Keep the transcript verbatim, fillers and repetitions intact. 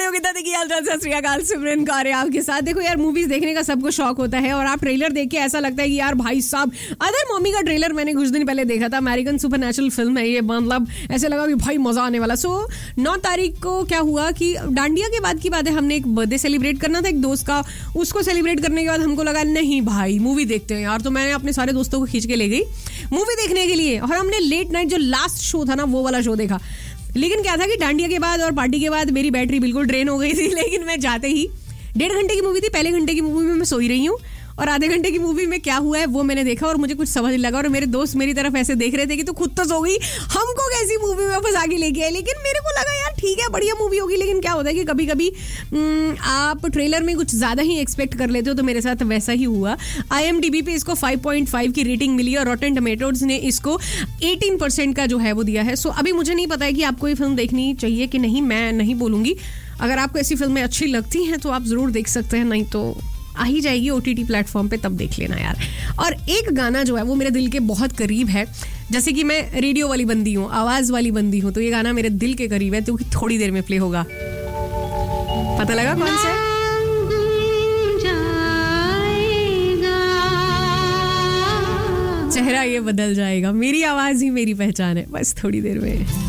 Morning हो गया देखिए हाल सत श्री अकाल सिमरन कौर है आपके साथ। देखो यार मूवीज देखने का सबको शौक होता है और आप ट्रेलर देख के ऐसा लगता है कि यार भाई साहब अदर मम्मी का ट्रेलर मैंने कुछ दिन पहले देखा था, अमेरिकन सुपरनैचुरल फिल्म है ये, मतलब ऐसे लगा कि भाई मजा आने वाला। सो नौ तारीख को क्या हुआ कि डांडिया के बाद की बात है, हमने एक बर्थडे सेलिब्रेट करना था एक दोस्त का, उसको सेलिब्रेट करने के बाद हमको लगा नहीं भाई मूवी देखते हैं यार, तो मैंने अपने सारे दोस्तों को खींच के ले गई मूवी देखने के लिए और हमने लेट नाइट जो लास्ट शो था ना वो वाला शो देखा। लेकिन क्या था कि डांडिया के बाद और पार्टी के बाद मेरी बैटरी बिल्कुल ड्रेन हो गई थी, लेकिन मैं जाते ही डेढ़ घंटे की मूवी थी, पहले घंटे की मूवी में मैं सोई रही हूँ और आधे घंटे की मूवी में क्या हुआ है वो मैंने देखा और मुझे कुछ समझ नहीं लगा और मेरे दोस्त मेरी तरफ ऐसे देख रहे थे कि तू खुद तो सो गई, हमको कैसी मूवी में फंसा के लेके आए। लेकिन मेरे को लगा यार ठीक है बढ़िया मूवी होगी, लेकिन क्या होता है कि कभी कभी आप ट्रेलर में कुछ ज्यादा ही एक्सपेक्ट कर लेते हो, तो मेरे साथ वैसा ही हुआ। आई एम डी बी पे इसको फाइव पॉइंट फाइव की रेटिंग मिली और रॉटेन टोमेटोज ने इसको एटीन परसेंट का जो है वो दिया है। सो अभी मुझे नहीं पता है कि आपको ये फिल्म देखनी चाहिए कि नहीं, मैं नहीं बोलूंगी। अगर आपको ऐसी फिल्में अच्छी लगती हैं तो आप जरूर देख सकते हैं, नहीं तो आ ही जाएगी ओटीटी प्लेटफॉर्म पे, तब देख लेना यार। और एक गाना जो है वो मेरे दिल के बहुत करीब है, जैसे कि मैं रेडियो वाली बंदी हूँ, आवाज वाली बंदी हूँ, तो ये गाना मेरे दिल के करीब है, क्योंकि थोड़ी देर में प्ले होगा। पता लगा कौन सा? चेहरा ये बदल जाएगा, मेरी आवाज ही मेरी पहचान है, बस थोड़ी देर में।